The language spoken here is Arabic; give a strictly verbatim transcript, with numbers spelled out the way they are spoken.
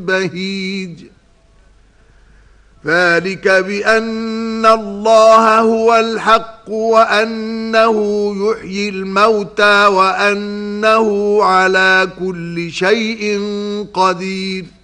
بهيج ذلك بأن الله هو الحق وأنه يحيي الموتى وأنه على كل شيء قدير